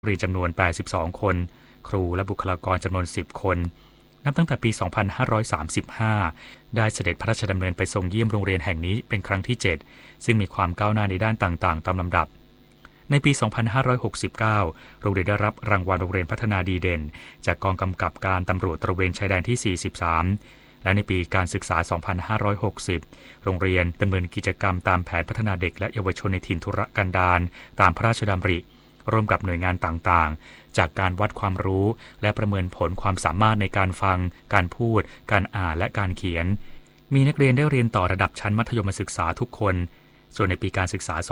เรียนจำนวน82คนครูและบุคลากรจำนวน10คนนับตั้งแต่ปี2535ได้เสด็จพระราชดำเนินไปทรงเยี่ยมโรงเรียนแห่งนี้เป็นครั้งที่7ซึ่งมีความก้าวหน้าในด้านต่างๆตามลำดับในปี2569โรงเรียนได้รับรางวัลโรงเรียนพัฒนาดีเด่นจากกองกำกับการตำรวจตระเวนชายแดนที่43และในปีการศึกษา2560โรงเรียนดำเนินกิจกรรมตามแผนพัฒนาเด็กและเยาวชนในถิ่นทุรกันดารตามพระราชดำริร่วมกับหน่วยงานต่างๆจากการวัดความรู้และประเมินผลความสามารถในการฟังการพูดการอ่านและการเขียนมีนักเรียนได้เรียนต่อระดับชั้นมัธยมศึกษาทุกคนส่วนในปีการศึกษา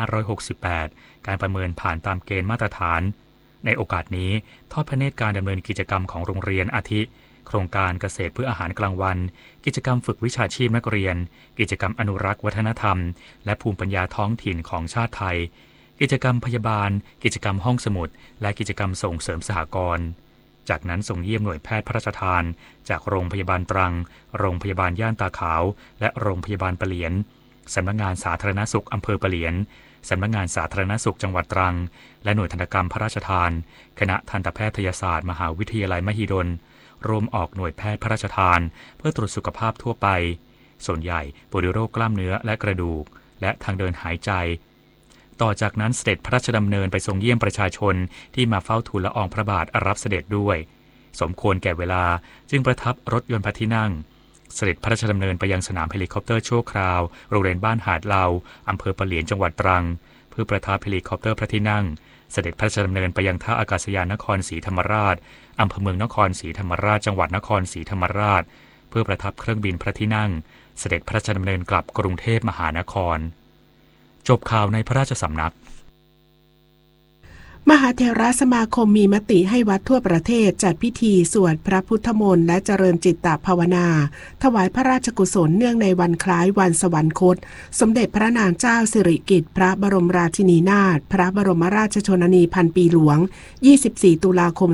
2568การประเมินผ่านตามเกณฑ์มาตรฐานในโอกาสนี้ทอดพระเนตรการดำเนินกิจกรรมของโรงเรียนอาทิโครงการเกษตรเพื่ออาหารกลางวันกิจกรรมฝึกวิชาชีพนักเรียนกิจกรรมอนุรักษ์วัฒนธรรมและภูมิปัญญาท้องถิ่นของชาติไทยกิจกรรมพยาบาลกิจกรรมห้องสมุดและกิจกรรมส่งเสริมสหกรณ์จากนั้นส่งเยี่ยมหน่วยแพทย์พระราชทานจากโรงพยาบาลตรังโรงพยาบาลย่านตาขาวและโรงพยาบาลปะเหลียนสำนักงานสาธารณสุขอำเภอปะเหลียนสำนักงานสาธารณสุขจังหวัดตรังและหน่วยทันตกรรมพระราชทานคณะทันตแพทยศาสตร์มหาวิทยาลัยมหิดลร่วมออกหน่วยแพทย์พระราชทานเพื่อตรวจสุขภาพทั่วไปส่วนใหญ่ป่วยด้วยโรคกล้ามเนื้อและกระดูกและทางเดินหายใจต่อจากนั้นเสด็จพระราชดำเนินไปทรงเยี่ยมประชาชนที่มาเฝ้าทูลละอองพระบาทรับเสด็จด้วยสมควรแก่เวลาจึงประทับรถยนต์พระที่นั่งเสด็จพระราชดำเนินไปยังสนามเฮลิคอปเตอร์ชั่วคราวโรงเรียนบ้านหาดเลาอำเภอปะเหลียนจังหวัดตรังเพื่อประทับเฮลิคอปเตอร์พระที่นั่งเสด็จพระราชดำเนินไปยังท่าอากาศยานนครศรีธรรมราชอำเภอเมืองนครศรีธรรมราชจังหวัดนครศรีธรรมราชเพื่อประทับเครื่องบินพระที่นั่งเสด็จพระราชดำเนินกลับกรุงเทพมหานครจบข่าวในพระราชสำนักมหาเถรสมาคมมีมติให้วัดทั่วประเทศจัดพิธีสวดพระพุทธมนต์และเจริญจิตตภาวนาถวายพระราชกุศลเนื่องในวันคล้ายวันสวรรคตสมเด็จพระนางเจ้าสิริกิติ์พระบรมราชินีนาถพระบรมราชชนนีพันปีหลวง24ตุลาคม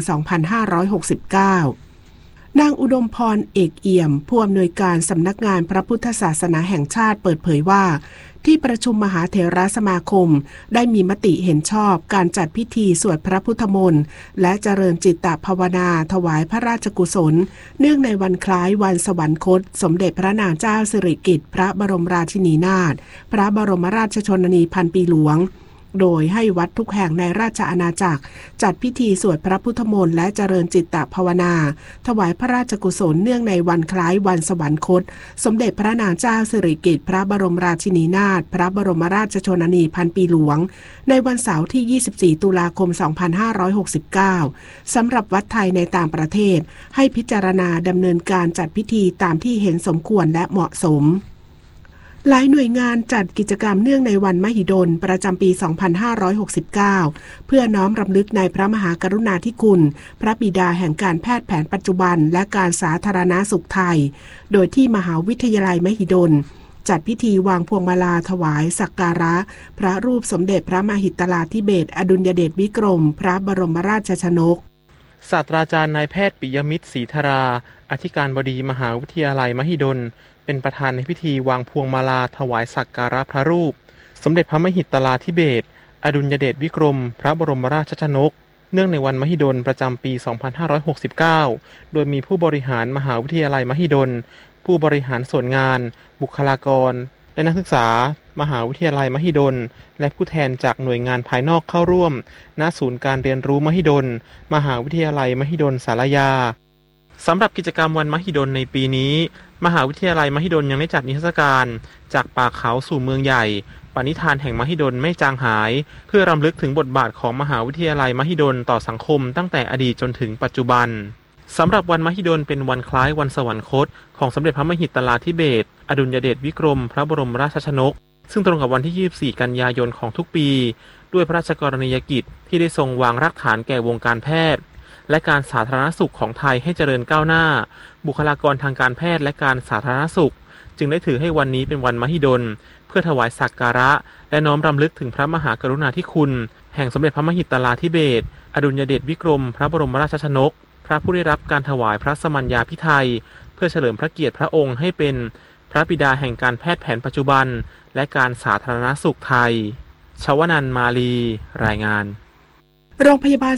2569นางอุดมพรเอกเอี่ยมผู้อำนวยการสำนักงานพระพุทธศาสนาแห่งชาติเปิดเผยว่าที่ประชุมมหาเถรสมาคมได้มีมติเห็นชอบการจัดพิธีสวดพระพุทธมนต์และเจริญจิตตภาวนาถวายพระราชกุศลเนื่องในวันคล้ายวันสวรรคตสมเด็จพระนางเจ้าสิริกิติ์พระบรมราชินีนาถพระบรมราชชนนีพันปีหลวงโดยให้วัดทุกแห่งในราชอาณาจักรจัดพิธีสวดพระพุทธมนต์และเจริญจิตตภาวนาถวายพระราชกุศลเนื่องในวันคล้ายวันสวรรคตสมเด็จพระนางเจ้าสิริกิติ์พระบรมราชินีนาถพระบรมราชชนนีพันปีหลวงในวันเสาร์ที่24ตุลาคม2569สำหรับวัดไทยในต่างประเทศให้พิจารณาดำเนินการจัดพิธีตามที่เห็นสมควรและเหมาะสมหลายหน่วยงานจัดกิจกรรมเนื่องในวันมหิดลประจำปี2569เพื่อน้อมรำลึกในพระมหากรุณาธิคุณพระบิดาแห่งการแพทย์แผนปัจจุบันและการสาธารณสุขไทยโดยที่มหาวิทยาลัยมหิดลจัดพิธีวางพวงมาลาถวายสักการะพระรูปสมเด็จพระมหิตลาธิเบศรอดุลยเดชวิกรมพระบรมราชชนกศาสตราจารย์นายแพทย์ปิยมิตรศรีธาราอธิการบดีมหาวิทยาลัยมหิดลเป็นประธานในพิธีวางพวงมาลาถวายสักการะพระรูปสมเด็จพระมหิตลาธิเบศรอดุลยเดชวิกรมพระบรมราชชนกเนื่องในวันมหิดลประจำปี2569โดยมีผู้บริหารมหาวิทยาลัยมหิดลผู้บริหารส่วนงานบุคลากรและนักศึกษามหาวิทยาลัยมหิดลและผู้แทนจากหน่วยงานภายนอกเข้าร่วมณศูนย์การเรียนรู้มหิดลมหาวิทยาลัยมหิดลศาลายาสำหรับกิจกรรมวันมหิดลในปีนี้มหาวิทยาลัยมหิดลยังได้จัดนิทรรศการจากป่าเขาสู่เมืองใหญ่ปณิธานแห่งมหิดลไม่จางหายเพื่อรำลึกถึงบทบาทของมหาวิทยาลัยมหิดลต่อสังคมตั้งแต่อดีตจนถึงปัจจุบันสำหรับวันมหิดลเป็นวันคล้ายวันสวรรคตของสมเด็จพระมหิตลาธิเบศรอดุลยเดชวิกรมพระบรมราชชนกซึ่งตรงกับวันที่24กันยายนของทุกปีด้วยพระราชกรณียกิจที่ได้ทรงวางรากฐานแก่วงการแพทย์และการสาธารณสุขของไทยให้เจริญก้าวหน้าบุคลากรทางการแพทย์และการสาธารณสุขจึงได้ถือให้วันนี้เป็นวันมหิดลเพื่อถวายสักการะและน้อมรำลึกถึงพระมหากรุณาธิคุณแห่งสมเด็จพระมหิตลาธิเบศรอดุลยเดชวิกรมพระบรมราชชนกพระผู้ได้รับการถวายพระสมัญญาภิไธยเพื่อเฉลิมพระเกียรติพระองค์ให้เป็นพระบิดาแห่งการแพทย์แผนปัจจุบันและการสาธารณสุขไทยชวนันท์ มาลีรายงานโรงพยาบาล